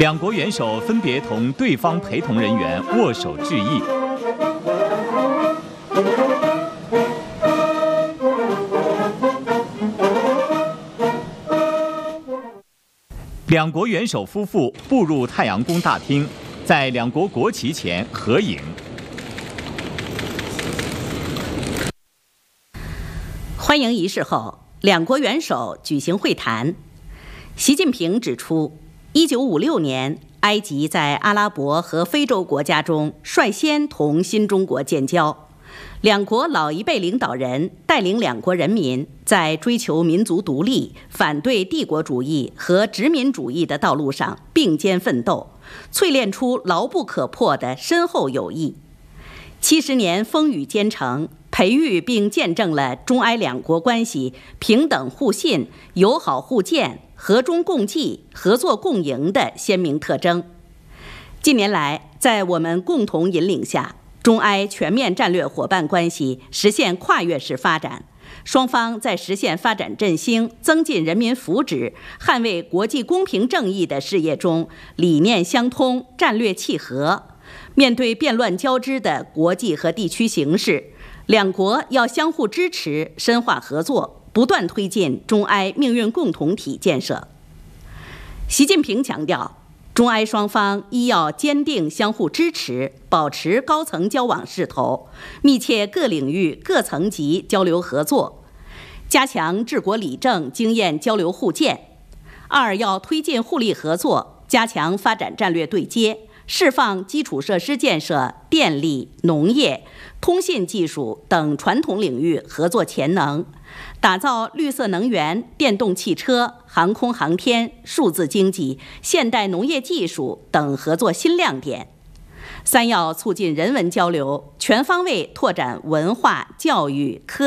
两国元首分别同对方陪同人员握手致意。两国元首夫妇步入太阳宫大厅，在两国国旗前合影。 欢迎仪式后，两国元首举行会谈。习近平指出，1956年，埃及在阿拉伯和非洲国家中率先同新中国建交，两国老一辈领导人带领两国人民在追求民族独立、反对帝国主义和殖民主义的道路上并肩奋斗，淬炼出牢不可破的深厚友谊。70年风雨兼程，培育并见证了中埃两国关系平等互信、友好互鉴、和衷共济、合作共赢的鲜明特征。近年来，在我们共同引领下，中埃全面战略伙伴关系实现跨越式发展，双方在实现发展振兴、增进人民福祉、捍卫国际公平正义的事业中理念相通、战略契合。面对变乱交织的国际和地区形势，两国要相互支持、深化合作，不断推进中埃命运共同体建设。习近平强调，中埃双方依要坚定相互支持，保持高层交往势头，密切各领域各层级交流合作，加强治国理政经验交流互鉴。二要推进互利合作，加强发展战略对接，释放基础设施建设、电力、农业、通信技术等传统领域合作潜能，打造绿色能源、电动汽车、航空航天、数字经济、现代农业技术等合作新亮点。三要促进人文交流，全方位拓展文化、教育、科